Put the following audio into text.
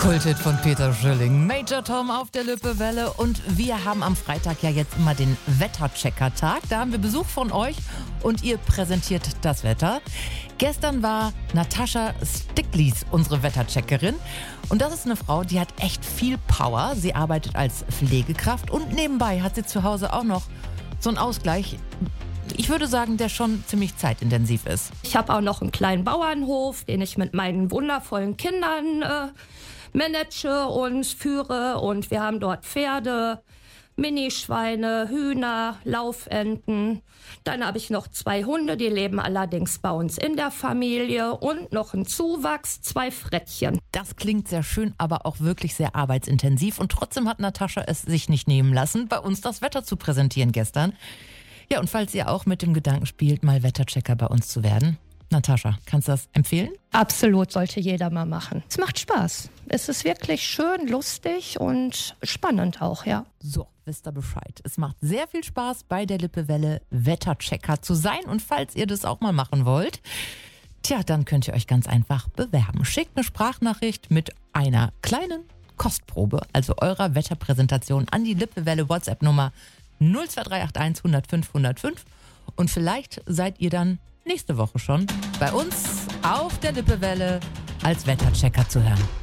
Kulthit von Peter Schilling, Major Tom auf der Lippewelle, und wir haben am Freitag ja jetzt immer den Wetterchecker-Tag. Da haben wir Besuch von euch und ihr präsentiert das Wetter. Gestern war Natascha Stiglitz unsere Wettercheckerin, und das ist eine Frau, die hat echt viel Power. Sie arbeitet als Pflegekraft und nebenbei hat sie zu Hause auch noch so einen Ausgleich, ich würde sagen, der schon ziemlich zeitintensiv ist. Ich habe auch noch einen kleinen Bauernhof, den ich mit meinen wundervollen Kindern manage und führe. Und wir haben dort Pferde, Minischweine, Hühner, Laufenten. Dann habe ich noch 2 Hunde, die leben allerdings bei uns in der Familie. Und noch einen Zuwachs, 2 Frettchen. Das klingt sehr schön, aber auch wirklich sehr arbeitsintensiv. Und trotzdem hat Natascha es sich nicht nehmen lassen, bei uns das Wetter zu präsentieren gestern. Ja, und falls ihr auch mit dem Gedanken spielt, mal Wetterchecker bei uns zu werden, Natascha, kannst du das empfehlen? Absolut, sollte jeder mal machen. Es macht Spaß. Es ist wirklich schön, lustig und spannend auch, ja. So, wisst ihr Bescheid. Es macht sehr viel Spaß, bei der Lippewelle Wetterchecker zu sein. Und falls ihr das auch mal machen wollt, dann könnt ihr euch ganz einfach bewerben. Schickt eine Sprachnachricht mit einer kleinen Kostprobe, also eurer Wetterpräsentation, an die Lippewelle WhatsApp-Nummer 02381 105 105. Und vielleicht seid ihr dann nächste Woche schon bei uns auf der Lippewelle als Wetterchecker zu hören.